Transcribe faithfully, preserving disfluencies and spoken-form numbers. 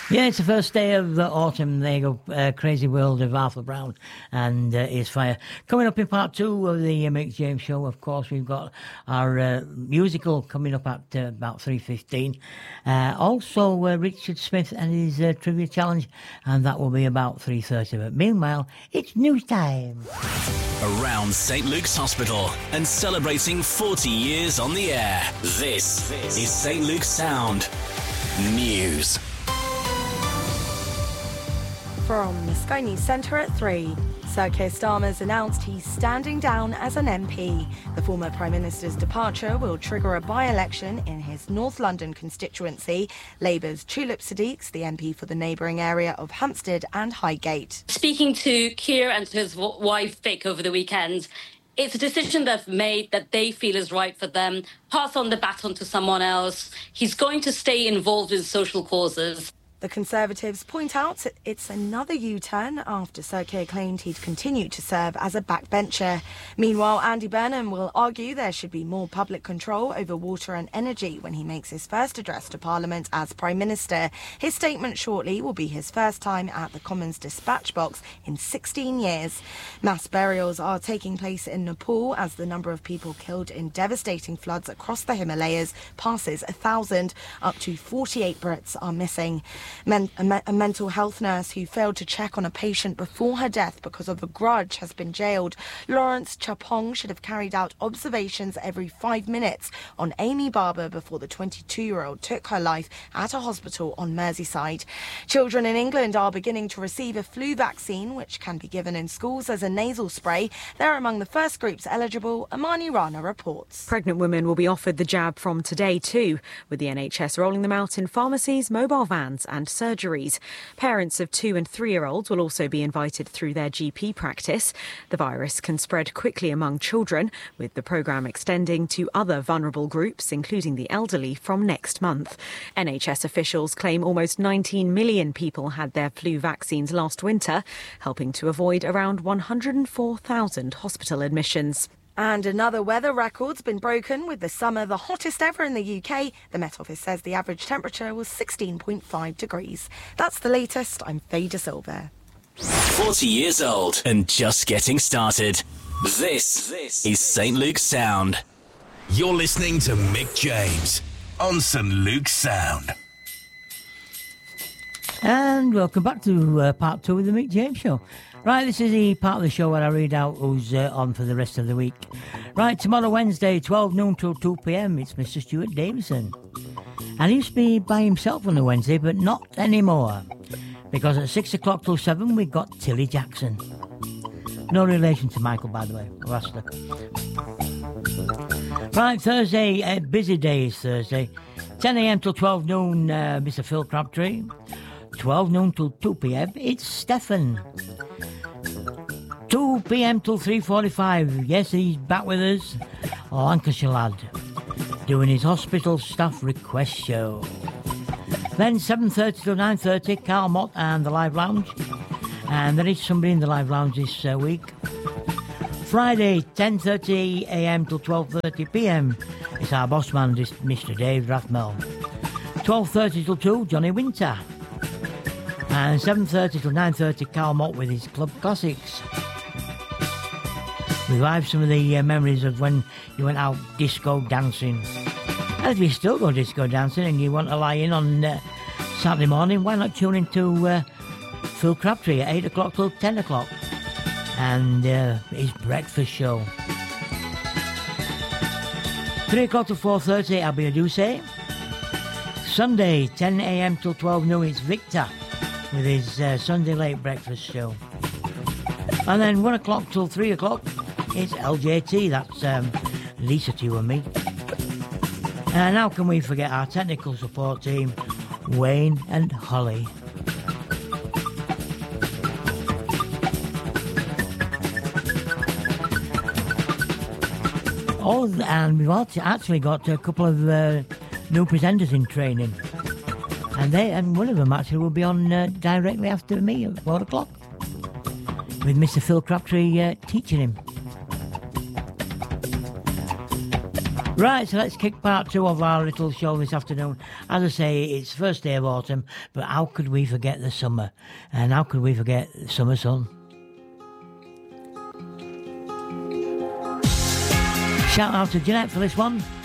Yeah, it's the first day of uh, autumn. There you go, uh, Crazy World of Arthur Brown and uh, His Fire. Coming up in part two of the uh, Mick James Show, of course, we've got our uh, musical coming up at uh, about three fifteen. Uh, also, uh, Richard Smith and his uh, Trivia Challenge, and that will be about three thirty. But meanwhile, it's news time. Around Saint Luke's Hospital and celebrating forty years on the air. This, this is Saint Luke's Sound News. From the Sky News Centre at three, Sir Keir Starmer's announced he's standing down as an M P. The former Prime Minister's departure will trigger a by-election in his North London constituency. Labour's Tulip Siddique's the M P for the neighbouring area of Hampstead and Highgate. Speaking to Keir and to his wife Vic over the weekend, it's a decision they've made that they feel is right for them. Pass on the baton to someone else. He's going to stay involved in social causes. The Conservatives point out it's another U-turn after Sir Keir claimed he'd continue to serve as a backbencher. Meanwhile, Andy Burnham will argue there should be more public control over water and energy when he makes his first address to Parliament as Prime Minister. His statement shortly will be his first time at the Commons dispatch box in sixteen years. Mass burials are taking place in Nepal as the number of people killed in devastating floods across the Himalayas passes a thousand. Up to forty-eight Brits are missing. Men- a, me- a mental health nurse who failed to check on a patient before her death because of a grudge has been jailed. Lawrence Chapong should have carried out observations every five minutes on Amy Barber before the twenty-two-year-old took her life at a hospital on Merseyside. Children in England are beginning to receive a flu vaccine, which can be given in schools as a nasal spray. They're among the first groups eligible, Amani Rana reports. Pregnant women will be offered the jab from today too, with the N H S rolling them out in pharmacies, mobile vans and surgeries. Parents of two and three-year-olds will also be invited through their G P practice. The virus can spread quickly among children, with the programme extending to other vulnerable groups, including the elderly, from next month. N H S officials claim almost nineteen million people had their flu vaccines last winter, helping to avoid around one hundred four thousand hospital admissions. And another weather record's been broken, with the summer the hottest ever in the U K. The Met Office says the average temperature was sixteen point five degrees. That's the latest. I'm Faye De Silva. forty years old and just getting started. This, this is Saint Luke's Sound. You're listening to Mick James on Saint Luke's Sound. And welcome back to uh, part two of the Mick James Show. Right, this is the part of the show where I read out who's uh, on for the rest of the week. Right, tomorrow Wednesday, twelve noon till two p.m, it's Mister Stuart Davison. And he used to be by himself on the Wednesday, but not anymore. Because at six o'clock till seven, we've got Tilly Jackson. No relation to Michael, by the way, Rasta. Right, Thursday, a busy day is Thursday. ten a.m. till twelve noon, uh, Mister Phil Crabtree. twelve noon till two p.m, it's Stefan. two p.m. till three forty-five, yes, he's back with us. Lancashire lad, doing his hospital staff request show. Then seven thirty till nine thirty, Carl Mott and the Live Lounge. And there is somebody in the Live Lounge this uh, week. Friday, ten thirty a.m. till twelve thirty p.m, it's our boss man, Mister Dave Rathmell. twelve thirty till two, Johnny Winter. And seven thirty till nine thirty, Carl Mott with his Club Classics. Revive some of the uh, memories of when you went out disco dancing. And if you still go disco dancing and you want to lie in on uh, Saturday morning, why not tune into uh, Phil Crabtree at eight o'clock till ten o'clock. And uh, his breakfast show. three o'clock to four thirty, I'll be a Duce. Sunday, ten a.m. till twelve noon, it's Victor with his uh, Sunday late breakfast show. And then one o'clock till three o'clock, it's L J T, that's um, Lisa, to you and me. And how can we forget our technical support team, Wayne and Holly. Oh, and we've actually got a couple of uh, new presenters in training. And they and one of them actually will be on uh, directly after me at four o'clock. With Mister Phil Crabtree uh, teaching him. Right, so let's kick part two of our little show this afternoon. As I say, it's the first day of autumn, but how could we forget the summer? And how could we forget the summer sun? Shout out to Jeanette for this one.